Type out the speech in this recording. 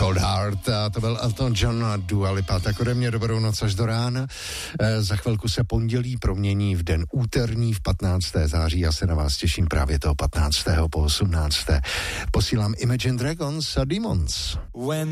Cold Heart, a to byl Elton John a Dua Lipa. Tak ode mě dobrou noc až do rána. Za chvilku se pondělí promění v den úterní v 15. září. Já se na vás těším právě toho 15. po 18. Posílám Imagine Dragons a Demons.